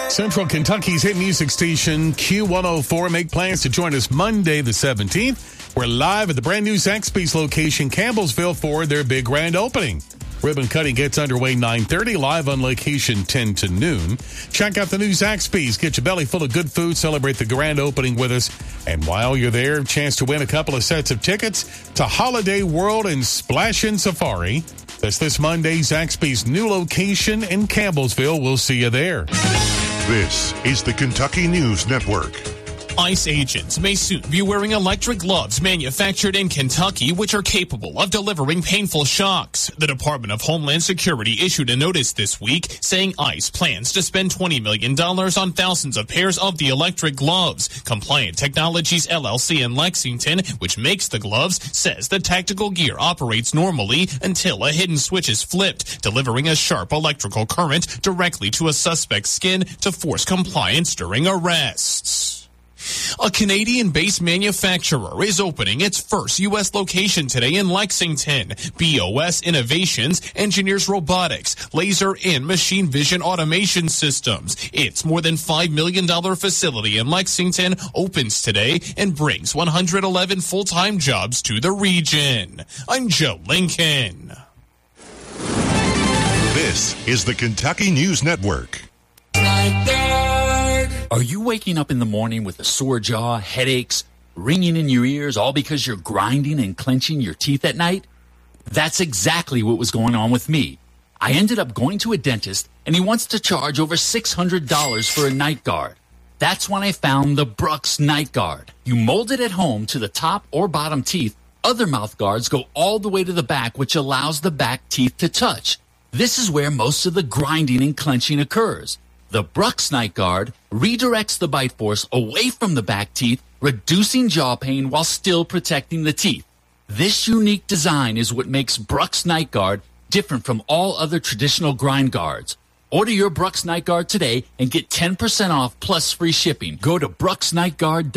Central Kentucky's hit music station, Q104. Make plans to join us Monday the 17th. We're live at the brand new Zaxby's location, Campbellsville, for their big grand opening. Ribbon cutting gets underway 9:30, live on location 10 to noon. Check out the new Zaxby's. Get your belly full of good food. Celebrate the grand opening with us. And while you're there, chance to win a couple of sets of tickets to Holiday World and Splashin' Safari. That's this Monday, Zaxby's new location in Campbellsville. We'll see you there. This is the Kentucky News Network. ICE agents may soon be wearing electric gloves manufactured in Kentucky, which are capable of delivering painful shocks. The Department of Homeland Security issued a notice this week saying ICE plans to spend $20 million on thousands of pairs of the electric gloves. Compliant Technologies LLC in Lexington, which makes the gloves, says the tactical gear operates normally until a hidden switch is flipped, delivering a sharp electrical current directly to a suspect's skin to force compliance during arrests. A Canadian-based manufacturer is opening its first U.S. location today in Lexington. BOS Innovations engineers robotics, laser, and machine vision automation systems. Its more than $5 million facility in Lexington opens today and brings 111 full-time jobs to the region. I'm Joe Lincoln. This is the Kentucky News Network. Are you waking up in the morning with a sore jaw, headaches, ringing in your ears, all because you're grinding and clenching your teeth at night? That's exactly what was going on with me. I ended up going to a dentist, and he wants to charge over $600 for a night guard. That's when I found the Brux Night Guard. You mold it at home to the top or bottom teeth. Other mouth guards go all the way to the back, which allows the back teeth to touch. This is where most of the grinding and clenching occurs. The Brux Night Guard redirects the bite force away from the back teeth, reducing jaw pain while still protecting the teeth. This unique design is what makes Brux Night Guard different from all other traditional grind guards. Order your Brux Night Guard today and get 10% off plus free shipping. Go to BruxNightGuard.com.